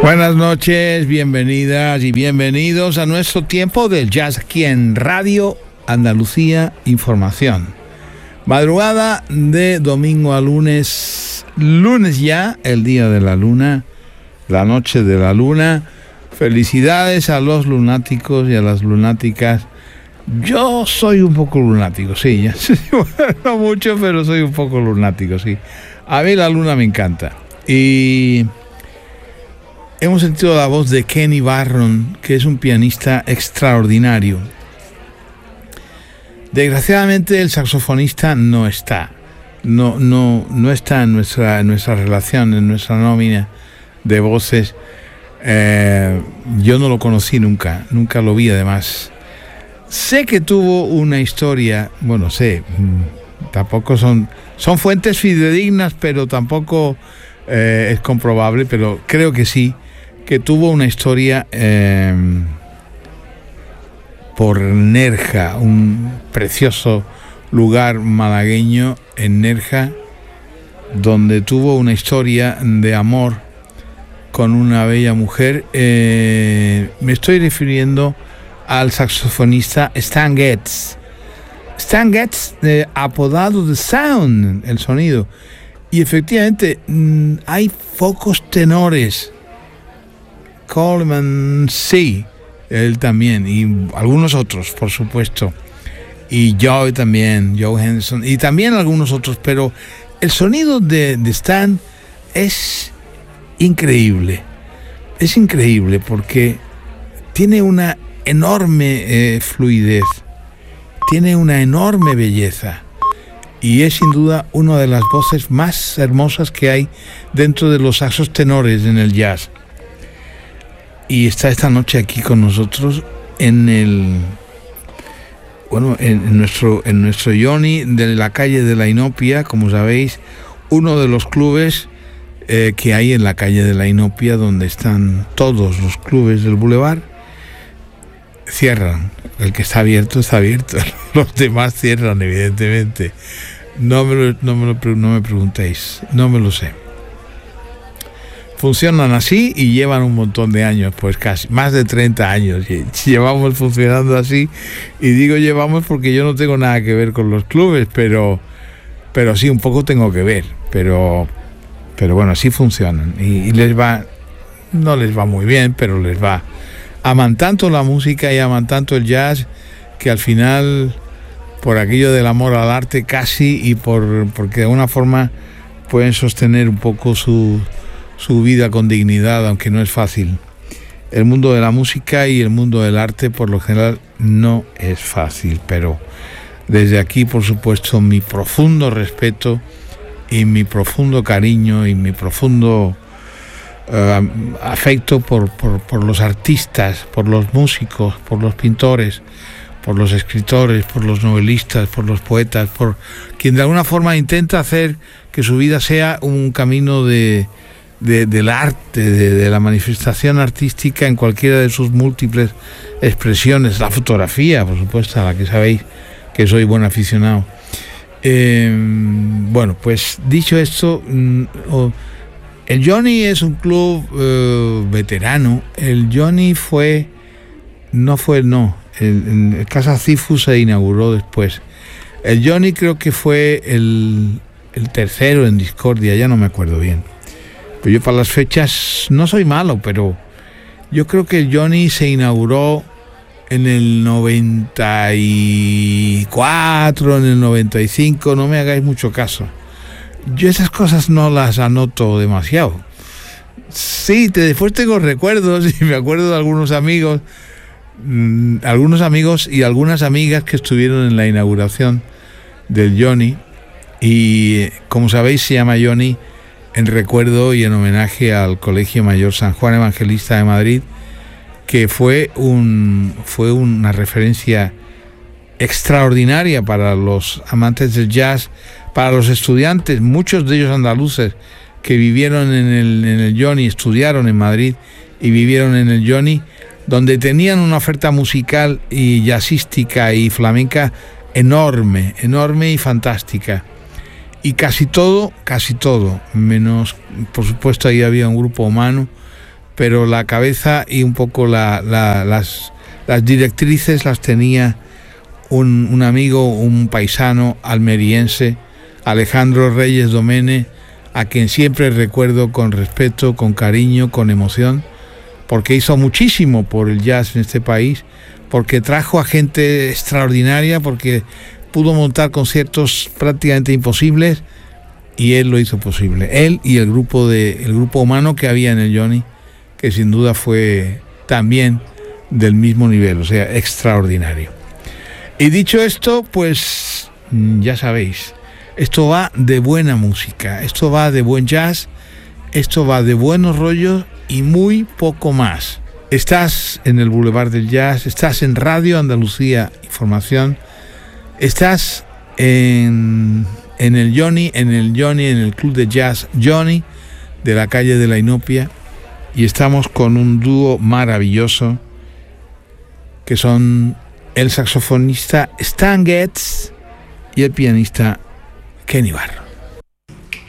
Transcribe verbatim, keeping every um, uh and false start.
Buenas noches, bienvenidas y bienvenidos a nuestro tiempo del jazz aquí en Radio Andalucía Información. Madrugada de domingo a lunes, lunes ya, el día de la luna, la noche de la luna. Felicidades a los lunáticos y a las lunáticas. Yo soy un poco lunático, sí, ya no mucho, pero soy un poco lunático, sí. A mí la luna me encanta. Y hemos sentido la voz de Kenny Barron, que es un pianista extraordinario. Desgraciadamente el saxofonista no está, no, no, no está en nuestra, en nuestra relación, en nuestra nómina de voces. Eh, yo no lo conocí nunca, nunca lo vi además. Sé que tuvo una historia, bueno, sé, tampoco son, son fuentes fidedignas, pero tampoco eh, es comprobable, pero creo que sí, que tuvo una historia eh, por Nerja, un precioso lugar malagueño en Nerja, donde tuvo una historia de amor con una bella mujer. Eh, me estoy refiriendo al saxofonista Stan Getz. Stan Getz, eh, apodado The Sound, el sonido. Y efectivamente, mmm, hay pocos tenores. Coleman, sí, él también, y algunos otros, por supuesto. Y Joe también, Joe Henderson, y también algunos otros, pero el sonido de, de Stan es increíble. Es increíble porque tiene una enorme eh, fluidez, tiene una enorme belleza y es sin duda una de las voces más hermosas que hay dentro de los saxos tenores en el jazz. Y está esta noche aquí con nosotros en el bueno en, en nuestro en nuestro Johnny de la calle de la Inopia, como sabéis, uno de los clubes eh, que hay en la calle de la Inopia, donde están todos los clubes del Boulevard. Cierran, el que está abierto está abierto, los demás cierran, evidentemente. No me lo, no me lo, no me preguntéis, no me lo sé. Funcionan así y llevan un montón de años, pues casi, más de treinta años llevamos funcionando así. Y digo llevamos porque yo no tengo nada que ver con los clubes, pero, pero sí, un poco tengo que ver, pero, pero bueno, así funcionan. Y, y les va, no les va muy bien, pero les va. Aman tanto la música y aman tanto el jazz que al final, por aquello del amor al arte casi, y por porque de alguna forma pueden sostener un poco su, su vida con dignidad, aunque no es fácil. El mundo de la música y el mundo del arte por lo general no es fácil, pero desde aquí, por supuesto, mi profundo respeto y mi profundo cariño y mi profundo Uh, afecto por, por, por los artistas, por los músicos, por los pintores, por los escritores, por los novelistas, por los poetas, por quien de alguna forma intenta hacer que su vida sea un camino de, de, del arte, de, de la manifestación artística en cualquiera de sus múltiples expresiones. La fotografía, por supuesto, a la que sabéis que soy buen aficionado. Eh, bueno, pues dicho esto, mm, oh, el Johnny es un club uh, veterano. El Johnny fue, no fue, no, el, el Casa Cifu se inauguró después. El Johnny creo que fue el, el tercero en Discordia, ya no me acuerdo bien. Pero yo para las fechas no soy malo, pero yo creo que el Johnny se inauguró en el noventa y cuatro, en el noventa y cinco, no me hagáis mucho caso. Yo esas cosas no las anoto demasiado. Sí, te, después tengo recuerdos y me acuerdo de algunos amigos, mmm, algunos amigos y algunas amigas que estuvieron en la inauguración del Johnny. Y como sabéis, se llama Johnny en recuerdo y en homenaje al Colegio Mayor San Juan Evangelista de Madrid, que fue un fue una referencia extraordinaria para los amantes del jazz, para los estudiantes, muchos de ellos andaluces que vivieron en el, en el Johnny, estudiaron en Madrid y vivieron en el Johnny, donde tenían una oferta musical y jazzística y flamenca enorme, enorme y fantástica. Y casi todo, casi todo, menos, por supuesto, ahí había un grupo humano pero la cabeza y un poco la, la, las, las directrices las tenía un, un amigo, un paisano almeriense, Alejandro Reyes Domene, a quien siempre recuerdo con respeto, con cariño, con emoción, porque hizo muchísimo por el jazz en este país, porque trajo a gente extraordinaria, porque pudo montar conciertos prácticamente imposibles y él lo hizo posible. Él y el grupo de el grupo humano que había en el Johnny, que sin duda fue también del mismo nivel, o sea, extraordinario. Y dicho esto, pues ya sabéis, esto va de buena música, esto va de buen jazz, esto va de buenos rollos y muy poco más. Estás en el Boulevard del Jazz, estás en Radio Andalucía Información, estás en, en el Johnny, en el Johnny, en el Club de Jazz Johnny de la calle de la Inopia, y estamos con un dúo maravilloso que son el saxofonista Stan Getz y el pianista Kenny Barron.